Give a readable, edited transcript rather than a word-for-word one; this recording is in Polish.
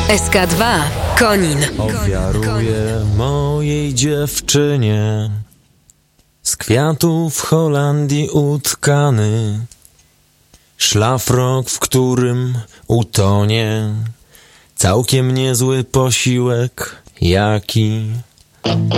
SK2 Konin. Ofiaruję mojej dziewczynie z kwiatów w Holandii utkany szlafrok, w którym utonie całkiem niezły posiłek jaki